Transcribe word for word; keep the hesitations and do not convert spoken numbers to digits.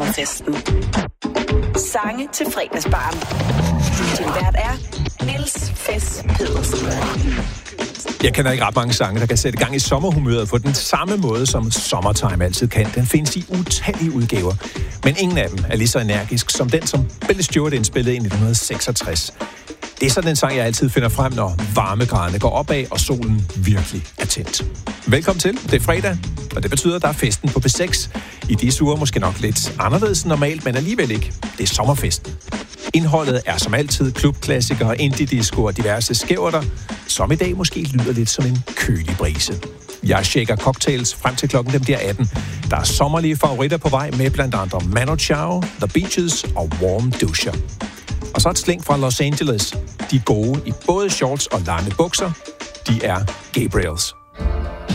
sommerfesten. Sange til fredagsbaren. Din vært er Niels Fes Pedersen. Jeg kender ikke ret mange sange, der kan sætte gang i sommerhumøret på den samme måde, som Summertime altid kan. Den findes i utallige udgaver, men ingen af dem er lige så energisk som den, som Billy Stewart indspillede i nitten seksogtres. Det er sådan en sang, jeg altid finder frem, når varmegraderne går opad, og solen virkelig er tændt. Velkommen til. Det er fredag, og det betyder, at der er festen på P seks. I disse uger måske nok lidt anderledes end normalt, men alligevel ikke. Det er sommerfesten. Indholdet er som altid klubklassikere, indie-disco og diverse skæverter, som i dag måske lyder lidt som en kølig brise. Jeg shaker cocktails frem til klokken dem der atten. Der er sommerlige favoritter på vej med blandt andre Manu Chao, The Beaches og Warm Duscher. Og så et slæng fra Los Angeles. De gode i både shorts og lange bukser, de er Gabriels.